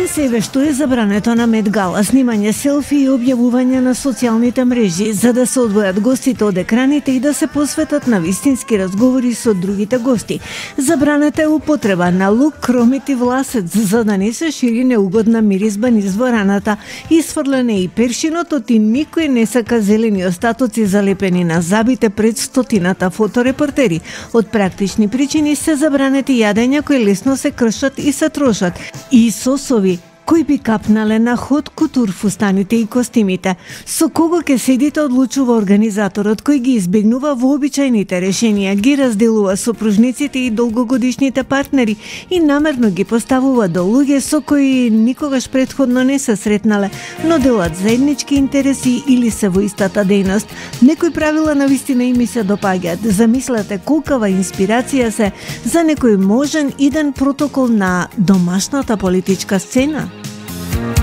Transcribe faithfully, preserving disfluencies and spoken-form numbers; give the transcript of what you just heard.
Пекин се вештуе забрането на Мет Гала, снимање селфи и објавување на социјалните мрежи, за да се одвојат гостите од екраните и да се посветат на вистински разговори со другите гости. Забраната е употреба на лук, кромит и власец, за да не се шири неугодна миризба низ двораната. Исфрлене и першинот, и никој не сака зелени остатоци залепени на забите пред стотината фоторепортери. Од практични причини се забранети јадења кои лесно се кршат и се трошат, и сосови кои би капнале на ход кутур фустаните и костимите. Со кого ќе седите одлучува организаторот, кој ги избегнува вообичајните решенија, ги разделува сопружниците и долгогодишните партнери и намерно ги поставува до луѓе со кои никогаш претходно не се сретнале, но делат заеднички интереси или се во истата дејност. Некои правила на вистина и ми се допаѓаат. Замислете колкава инспирација се за некој можен иден протокол на домашната политичка сцена.